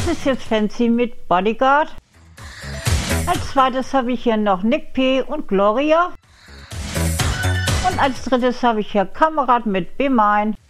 Das ist jetzt Fancy mit Bodyguard. Als zweites habe ich hier noch Nick P. und Gloria. Und als drittes habe ich hier Kamerad mit Be Mine.